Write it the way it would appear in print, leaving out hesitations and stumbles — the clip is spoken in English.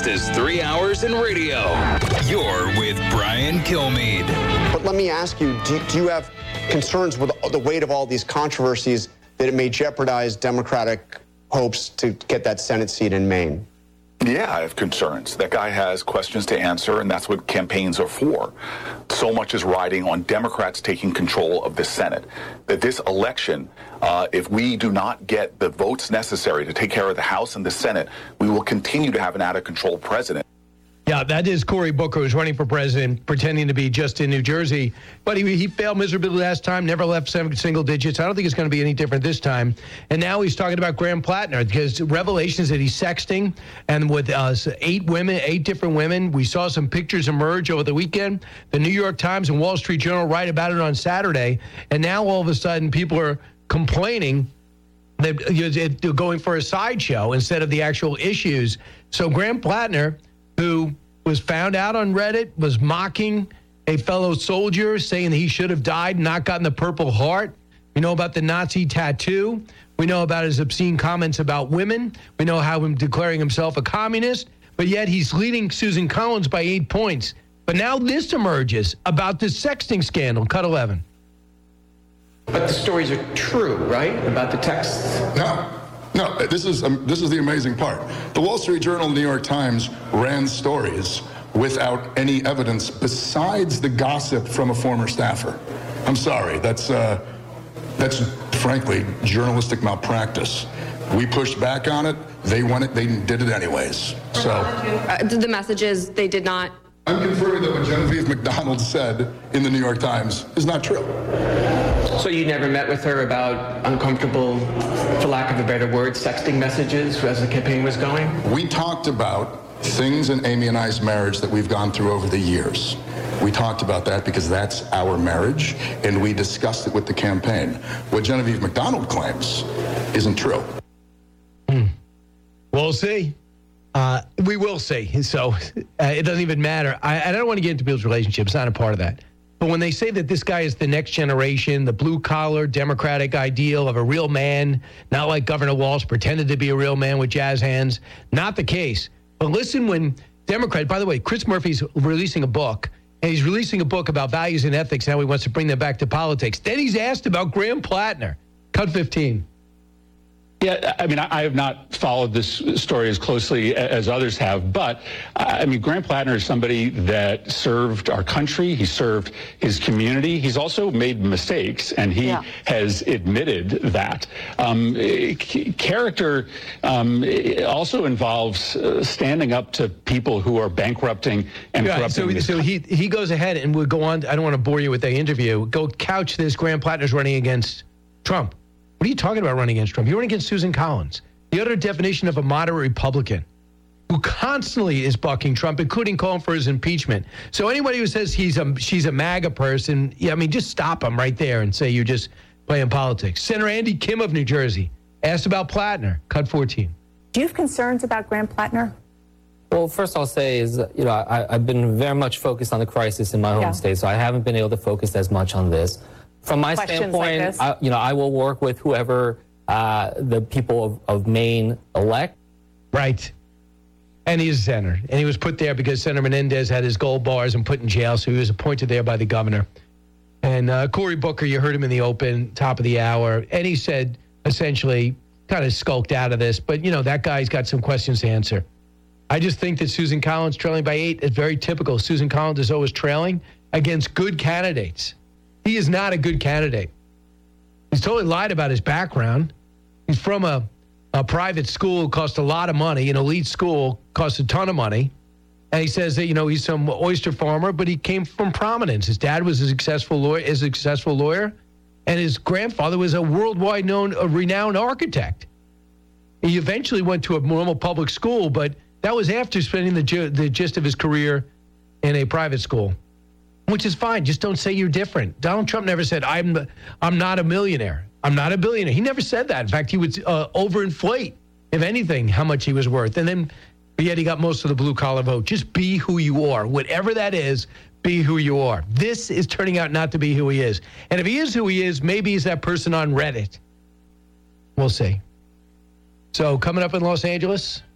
fastest 3 hours in radio. You're with Brian Kilmeade. But let me ask you, do you have concerns with the weight of all these controversies that it may jeopardize Democratic hopes to get that Senate seat in Maine? Yeah, I have concerns. That guy has questions to answer, and that's what campaigns are for. So much is riding on Democrats taking control of the Senate. That this election, if we do not get the votes necessary to take care of the House and the Senate, we will continue to have an out-of-control president. Yeah, that is Cory Booker, who's running for president, pretending to be just in New Jersey. But he failed miserably last time, never left single digits. I don't think it's going to be any different this time. And now he's talking about Graham Plattner, because revelations that he's sexting and with 8 different women. We saw some pictures emerge over the weekend. The New York Times and Wall Street Journal write about it on Saturday. And now all of a sudden people are complaining that they're going for a sideshow instead of the actual issues. So Graham Plattner, who was found out on Reddit, was mocking a fellow soldier, saying that he should have died and not gotten the Purple Heart. We know about the Nazi tattoo. We know about his obscene comments about women. We know how him declaring himself a communist. But yet he's leading Susan Collins by 8 points. But now this emerges about this sexting scandal. Cut 11. But the stories are true, right? About the texts? No, this is the amazing part. The Wall Street Journal and the New York Times ran stories without any evidence besides the gossip from a former staffer. I'm sorry, that's frankly journalistic malpractice. We pushed back on it. They did it anyways. So the message is they did not. I'm confirming that what Genevieve McDonald said in the New York Times is not true. So you never met with her about uncomfortable, for lack of a better word, sexting messages as the campaign was going? We talked about things in Amy and I's marriage that we've gone through over the years. We talked about that because that's our marriage, and we discussed it with the campaign. What Genevieve McDonald claims isn't true. We'll see. We will see. So it doesn't even matter. I don't want to get into people's relationships. It's not a part of that. But when they say that this guy is the next generation, the blue-collar Democratic ideal of a real man, not like Governor Walsh pretended to be a real man with jazz hands, not the case. But listen when Democrat, by the way, Chris Murphy's releasing a book, and he's releasing a book about values and ethics, how he wants to bring them back to politics. Then he's asked about Graham Plattner. Cut 15. Yeah, I mean, I have not followed this story as closely as others have, but I mean, Graham Plattner is somebody that served our country. He served his community. He's also made mistakes, and he has admitted that. Character also involves standing up to people who are bankrupting and corrupting. So he goes ahead and we'll go on. I don't want to bore you with the interview. Go couch this. Graham Plattner's running against Trump. What are you talking about running against Trump? You're running against Susan Collins, the utter definition of a moderate Republican who constantly is bucking Trump, including calling for his impeachment. So anybody who says she's a MAGA person, just stop him right there and say you're just playing politics. Senator Andy Kim of New Jersey asked about Plattner. Cut 14. Do you have concerns about Graham Plattner? Well, first I'll say is, I've been very much focused on the crisis in my home state, so I haven't been able to focus as much on this. From my standpoint, I will work with whoever the people of Maine elect. Right. And he's a senator. And he was put there because Senator Menendez had his gold bars and put in jail, so he was appointed there by the governor. And Cory Booker, you heard him in the open, top of the hour, and he said, essentially, kind of skulked out of this, but, that guy's got some questions to answer. I just think that Susan Collins trailing by 8 is very typical. Susan Collins is always trailing against good candidates. He is not a good candidate. He's totally lied about his background. He's from a private school, cost a lot of money. An elite school cost a ton of money. And he says that, he's some oyster farmer, but he came from prominence. His dad was a successful lawyer, and his grandfather was a worldwide renowned architect. He eventually went to a normal public school, but that was after spending the gist of his career in a private school. Which is fine. Just don't say you're different. Donald Trump never said, I'm not a millionaire. I'm not a billionaire. He never said that. In fact, he would overinflate, if anything, how much he was worth. And yet he got most of the blue-collar vote. Just be who you are. Whatever that is, be who you are. This is turning out not to be who he is. And if he is who he is, maybe he's that person on Reddit. We'll see. So coming up in Los Angeles,